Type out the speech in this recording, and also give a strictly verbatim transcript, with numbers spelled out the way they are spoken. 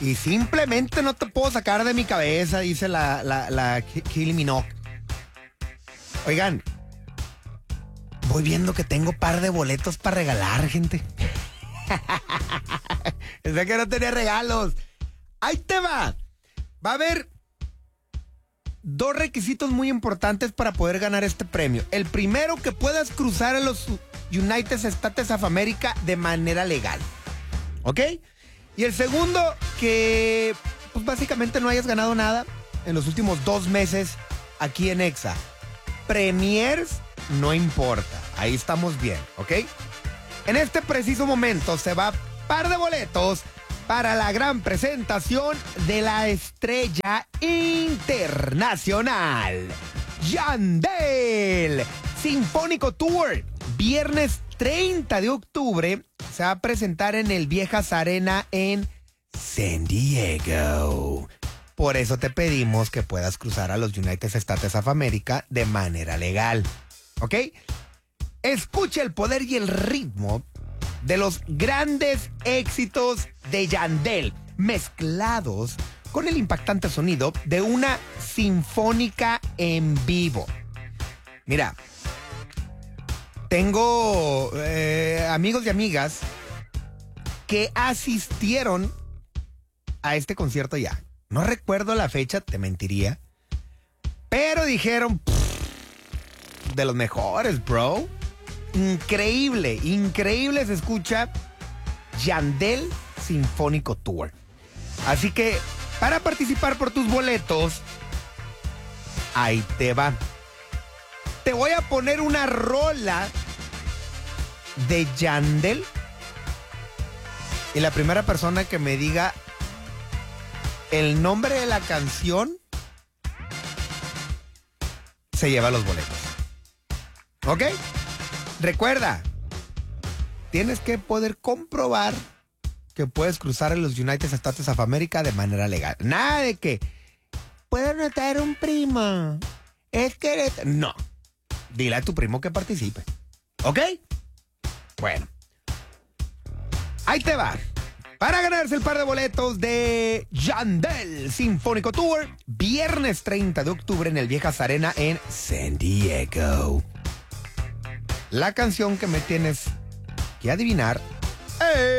Y simplemente no te puedo sacar de mi cabeza, dice la, la, la Kylie Minogue. Oigan, voy viendo que tengo par de boletos para regalar, gente. Pensé que no tenía regalos. Ahí te va. Va a haber dos requisitos muy importantes para poder ganar este premio. El primero, que puedas cruzar a los United States of America de manera legal. ¿Ok? Y el segundo, que pues básicamente no hayas ganado nada en los últimos dos meses aquí en Exa. Premiers no importa. Ahí estamos bien, ¿ok? En este preciso momento se va par de boletos para la gran presentación de la estrella internacional, Yandel. Sinfónico Tour. Viernes treinta de octubre se va a presentar en el Viejas Arena en San Diego. Por eso te pedimos que puedas cruzar a los United States of America de manera legal. ¿Ok? Escucha el poder y el ritmo de los grandes éxitos de Yandel, mezclados con el impactante sonido de una sinfónica en vivo. Mira, tengo eh, amigos y amigas que asistieron a este concierto ya. No recuerdo la fecha, te mentiría. Pero dijeron, de los mejores, bro. Increíble, increíble se escucha Yandel Sinfónico Tour. Así que, para participar por tus boletos, ahí te va. Te voy a poner una rola de Yandel. Y la primera persona que me diga el nombre de la canción se lleva los boletos. ¿Ok? Recuerda, tienes que poder comprobar que puedes cruzar en los United States of America de manera legal. Nada de que puedo notar un primo. Es que eres... No. Dile a tu primo que participe. ¿Ok? Bueno. Ahí te va. Para ganarse el par de boletos de Yandel Sinfónico Tour, viernes treinta de octubre en el Viejas Arena en San Diego. La canción que me tienes que adivinar es...